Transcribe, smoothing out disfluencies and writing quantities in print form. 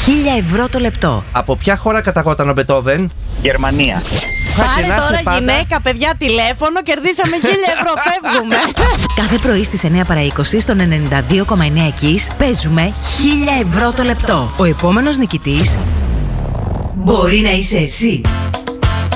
1.000 ευρώ το λεπτό. Από ποια χώρα καταγόταν ο Μπετόβεν? Γερμανία. Πάρε τώρα γυναίκα, παιδιά, τηλέφωνο, κερδίσαμε 1.000 ευρώ, φεύγουμε. Κάθε πρωί στις 9 παρά 20 στον 92,9 Kiss παίζουμε 1.000 ευρώ το λεπτό. Ο επόμενος νικητής μπορεί να είσαι εσύ.